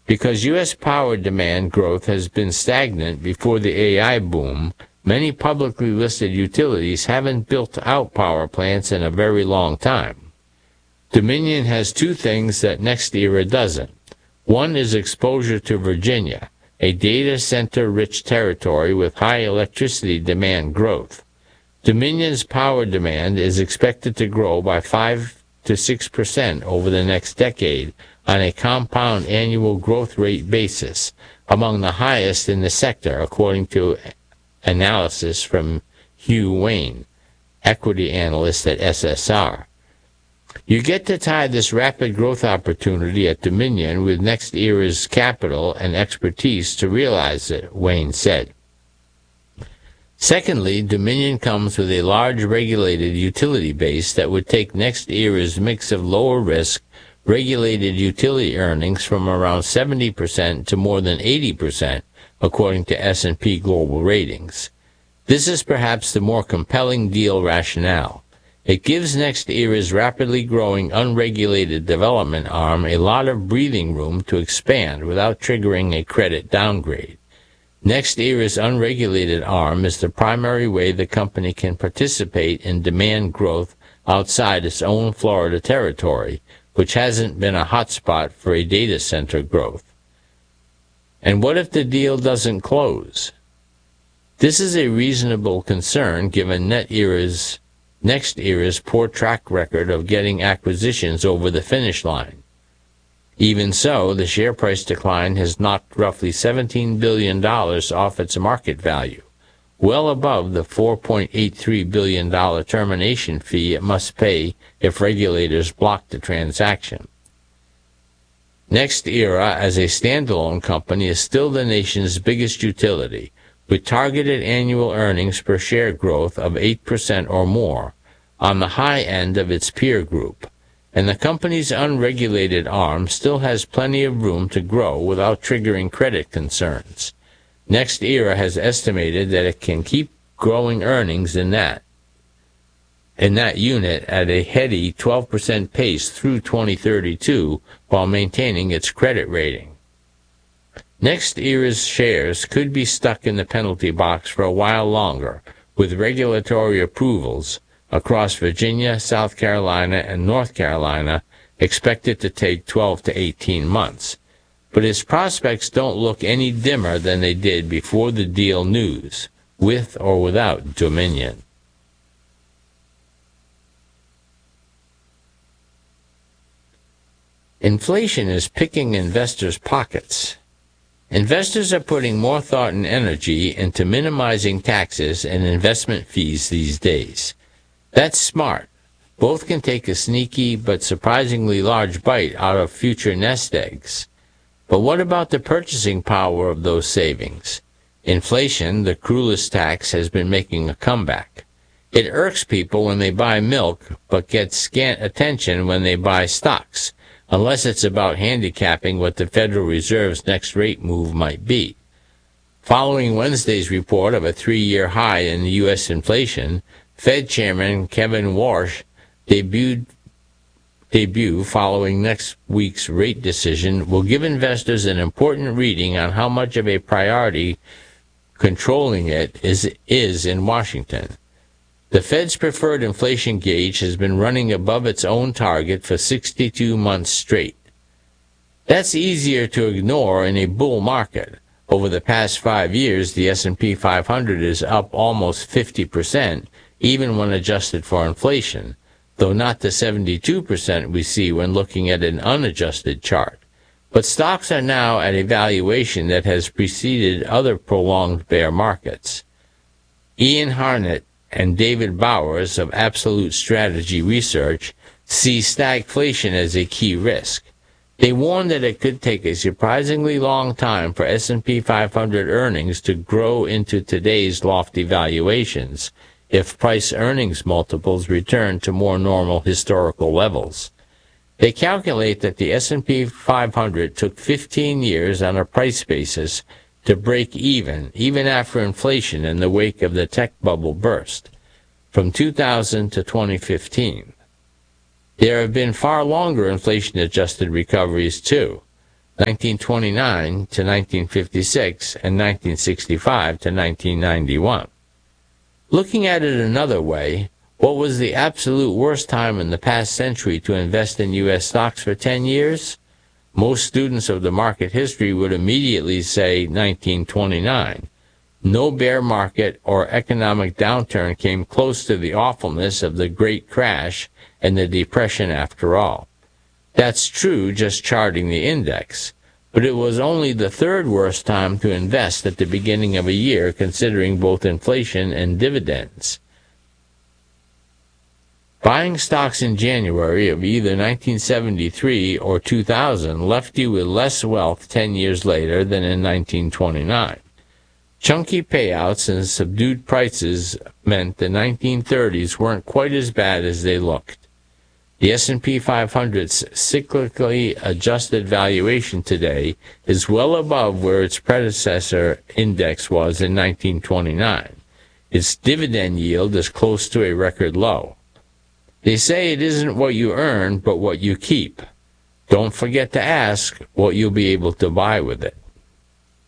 Because U.S. power demand growth has been stagnant before the AI boom, many publicly listed utilities haven't built out power plants in a very long time. Dominion has two things that NextEra doesn't. One is exposure to Virginia, a data center-rich territory with high electricity demand growth. Dominion's power demand is expected to grow by 5 to 6% over the next decade on a compound annual growth rate basis, among the highest in the sector, according to analysis from Hugh Wayne, equity analyst at SSR. You get to tie this rapid growth opportunity at Dominion with NextEra's capital and expertise to realize it, Wayne said. Secondly, Dominion comes with a large regulated utility base that would take NextEra's mix of lower risk, regulated utility earnings from around 70% to more than 80%, according to S&P Global Ratings. This is perhaps the more compelling deal rationale. It gives NextEra's rapidly growing unregulated development arm a lot of breathing room to expand without triggering a credit downgrade. NextEra's unregulated arm is the primary way the company can participate in demand growth outside its own Florida territory, which hasn't been a hotspot for a data center growth. And what if the deal doesn't close? This is a reasonable concern given NextEra's poor track record of getting acquisitions over the finish line. Even so, the share price decline has knocked roughly $17 billion off its market value, well above the $4.83 billion termination fee it must pay if regulators block the transaction. NextEra, as a standalone company, is still the nation's biggest utility, with targeted annual earnings per share growth of 8% or more, on the high end of its peer group, and the company's unregulated arm still has plenty of room to grow without triggering credit concerns. NextEra has estimated that it can keep growing earnings in that unit at a heady 12% pace through 2032 while maintaining its credit rating. NextEra's shares could be stuck in the penalty box for a while longer, with regulatory approvals across Virginia, South Carolina, and North Carolina expected to take 12 to 18 months. But its prospects don't look any dimmer than they did before the deal news, with or without Dominion. Inflation is picking investors' pockets. Investors are putting more thought and energy into minimizing taxes and investment fees these days. That's smart. Both can take a sneaky but surprisingly large bite out of future nest eggs. But what about the purchasing power of those savings? Inflation, the cruelest tax, has been making a comeback. It irks people when they buy milk, but gets scant attention when they buy stocks, unless it's about handicapping what the Federal Reserve's next rate move might be. Following Wednesday's report of a 3-year high in U.S. inflation, Fed Chairman Kevin Warsh debut following next week's rate decision will give investors an important reading on how much of a priority controlling it is in Washington. The Fed's preferred inflation gauge has been running above its own target for 62 months straight. That's easier to ignore in a bull market. Over the past 5 years, the S&P 500 is up almost 50%, even when adjusted for inflation, though not the 72% we see when looking at an unadjusted chart. But stocks are now at a valuation that has preceded other prolonged bear markets. Ian Harnett and David Bowers of Absolute Strategy Research see stagflation as a key risk. They warn that it could take a surprisingly long time for S&P 500 earnings to grow into today's lofty valuations if price-earnings multiples return to more normal historical levels. They calculate that the S&P 500 took 15 years on a price basis to break even after inflation in the wake of the tech bubble burst, from 2000 to 2015. There have been far longer inflation-adjusted recoveries, too. 1929 to 1956, and 1965 to 1991. Looking at it another way, what was the absolute worst time in the past century to invest in U.S. stocks for 10 years? Most students of the market history would immediately say 1929. No bear market or economic downturn came close to the awfulness of the Great Crash and the Depression after all. That's true just charting the index, but it was only the third worst time to invest at the beginning of a year, considering both inflation and dividends. Buying stocks in January of either 1973 or 2000 left you with less wealth 10 years later than in 1929. Chunky payouts and subdued prices meant the 1930s weren't quite as bad as they looked. The S&P 500's cyclically adjusted valuation today is well above where its predecessor index was in 1929. Its dividend yield is close to a record low. They say it isn't what you earn, but what you keep. Don't forget to ask what you'll be able to buy with it.